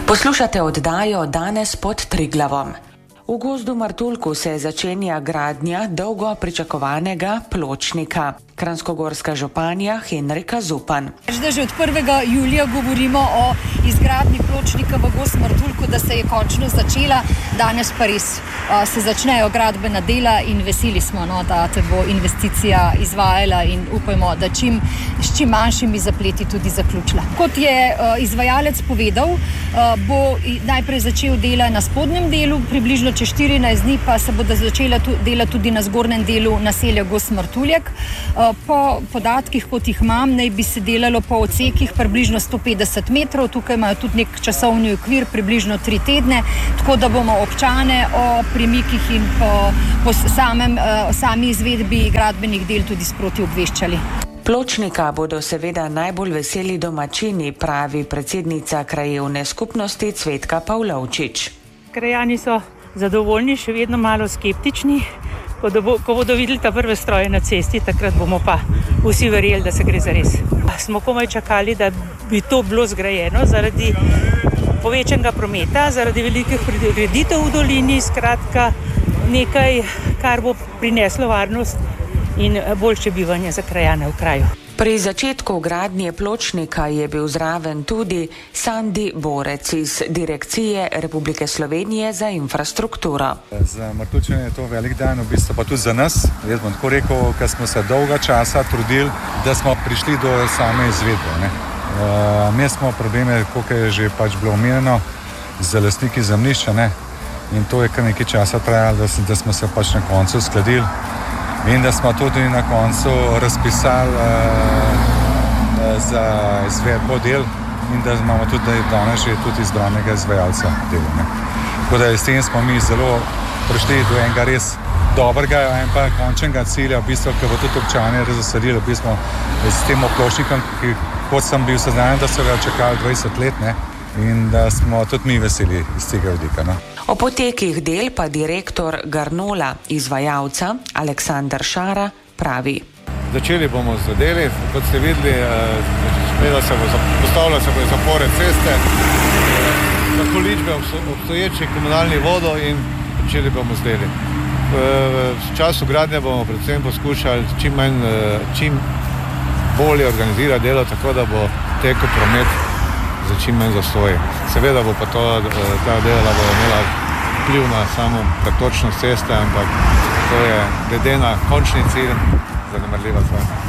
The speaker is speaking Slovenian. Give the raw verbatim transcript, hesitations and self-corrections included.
Poslušate oddajo Danes pod Triglavom. V gozdu Martuljku se začenja gradnja dolgo pričakovanega pločnika. Kranjskogorska županja Henrika Zupan. Že od prvega julija govorimo o izgradnji pločnika v gozdu Martuljku, da se je končno začela. Danes pa res uh, se začnejo gradbena dela in veseli smo, no, da te bo investicija izvajala in upajmo, da čim, s čim manjšimi zapleti tudi zaključila. Kot je uh, izvajalec povedal, uh, bo najprej začel dela na spodnjem delu, približno čez štirinajst dni pa se bodo začela tu, dela tudi na zgornjem delu naselja Gozd Martuljek. Uh, po podatkih, kot jih imam, naj bi se delalo po odsekih približno sto petdeset metrov, tukaj imajo tudi nek časovni okvir, približno tri tedne, tako da bomo občane o premikih in po, po samem, uh, sami izvedbi gradbenih del tudi sproti obveščali. Pločnika bodo seveda najbolj veseli domačini, pravi predsednica krajevne skupnosti Cvetka Pavlovčič. Krajani so zadovoljni, še vedno malo skeptični. Ko, bo, ko bodo videli ta prve stroje na cesti, takrat bomo pa vsi verjeli, da se gre za res. Smo komaj čakali, da bi to bilo zgrajeno zaradi povečanega prometa, zaradi velikih prireditev v dolini, skratka nekaj, kar bo prineslo varnost in boljše bivanje za krajane v kraju. Pri začetku gradnje pločnika je bil zraven tudi Sandi Borec iz Direkcije Republike Slovenije za infrastrukturo. Za Martuljčane je to velik dan, v bistvu pa tudi za nas. Jaz bom tako rekel, ker smo se dolga časa trudili, da smo prišli do same izvedbe. Ne? Uh, mi smo probleme, koliko je že pač bilo omenjeno, z lastniki zemljišča, ne? In to je kar nekaj časa trajalo, da, da smo se pač na koncu uskladili. In da smo tudi na koncu razpisali uh, uh, za izvedbo del in da imamo tudi danes že tudi izbranega izvajalca dela. Ne. Tako da s tem smo mi zelo prišli do enega res dobrega in pa končnega cilja, v bistvu, ker bo tudi občane razveselilo, v bistvu s tem pločnikom, ki kot sem bil seznanjen, da so ga čakali dvajset let, ne, in da smo tudi mi veseli iz tega vidika. No. O potekih del pa direktor Garnola, izvajalca Aleksander Šara, pravi. Začeli bomo z deli, kot ste videli, se bo postavila se bo zapore ceste, za količbe obstoječi komunalni vodo in začeli bomo z deli. V času gradnje bomo predvsem poskušali čim, manj, čim bolje organizirati delo, tako da bo tekel promet za čim manj zastoje. Seveda bo pa to, ta dela bo imela vpliv na samo pretočnost ceste, ampak to je glede na končni cilj zanemarljiva stvar.